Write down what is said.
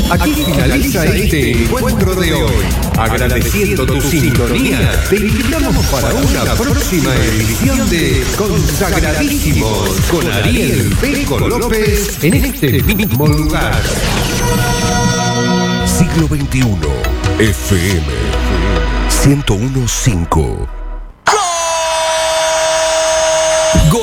Aquí finaliza este encuentro de hoy. Agradeciendo tu sintonía, te invitamos para una próxima edición de Consagradísimos con Ariel Peco López en este mismo lugar. Siglo XXI, FM 101.5.